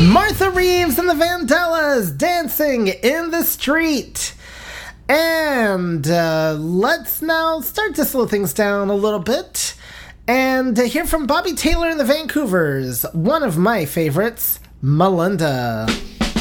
Martha Reeves and the Vandellas dancing in the street. And let's now start to slow things down a little bit and hear from Bobby Taylor and the Vancouvers, one of my favorites, Melinda.